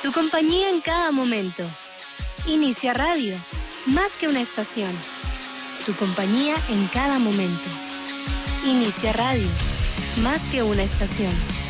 Tu compañía en cada momento. Inicia Radio, más que una estación. Tu compañía en cada momento. Inicia Radio, más que una estación.